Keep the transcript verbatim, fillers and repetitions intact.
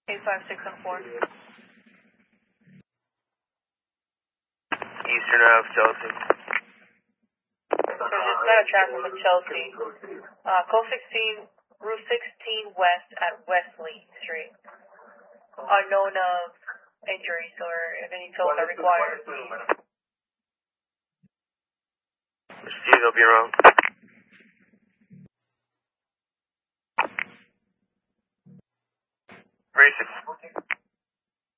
eight five six one four. Eastern Ave, Chelsea. So just got a traffic with Chelsea. Uh, code sixteen, Route sixteen West at Wesley Street. Unknown of injuries or if any tolls are required. Steve, I'll be around. Racing.